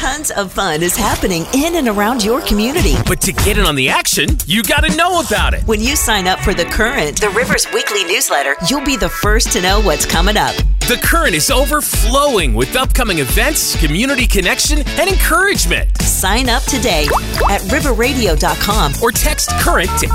Tons of fun is happening in and around your community. But to get in on the action, you gotta know about it. When you sign up for The Current, the Rivers weekly newsletter, you'll be the first to know what's coming up. The Current is overflowing with upcoming events, community connection, and encouragement. Sign up today at riverradio.com or text Current to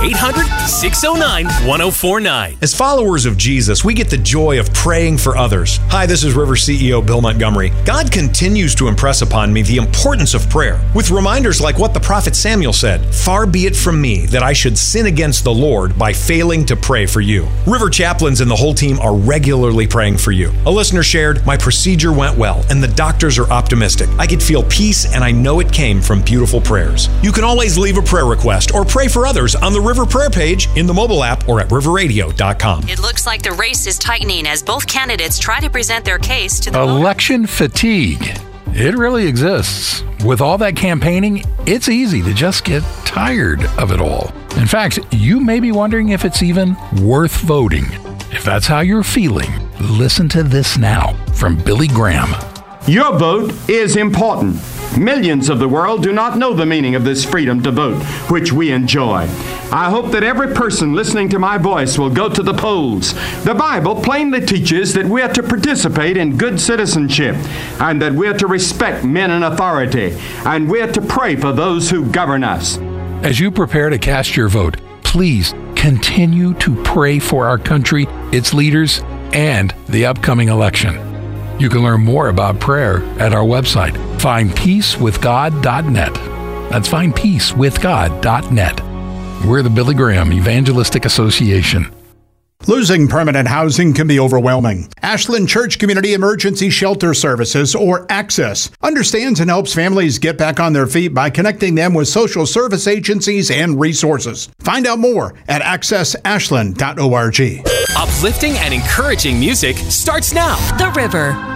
800-609-1049. As followers of Jesus, we get the joy of praying for others. Hi, this is River CEO Bill Montgomery. God continues to impress upon me the importance of prayer, with reminders like what the prophet Samuel said, "Far be it from me that I should sin against the Lord by failing to pray for you." River chaplains and the whole team are regularly praying for you. A listener shared, "My procedure went well, and the doctors are optimistic. I could feel peace, and I know it came from beautiful prayers." You can always leave a prayer request or pray for others on the River Prayer page, in the mobile app, or at riverradio.com. It looks like the race is tightening as both candidates try to present their case to the election fatigue. It really exists. With all that campaigning, it's easy to just get tired of it all. In fact, you may be wondering if it's even worth voting. If that's how you're feeling, listen to this now from Billy Graham. Your vote is important. Millions of the world do not know the meaning of this freedom to vote, which we enjoy. I hope that every person listening to my voice will go to the polls. The Bible plainly teaches that we are to participate in good citizenship, and that we are to respect men in authority, and we are to pray for those who govern us. As you prepare to cast your vote, please continue to pray for our country, its leaders, and the upcoming election. You can learn more about prayer at our website, findpeacewithgod.net. That's findpeacewithgod.net. We're the Billy Graham Evangelistic Association. Losing permanent housing can be overwhelming. Ashland Church Community Emergency Shelter Services, or ACCESS, understands and helps families get back on their feet by connecting them with social service agencies and resources. Find out more at accessashland.org. Uplifting and encouraging music starts now. The River.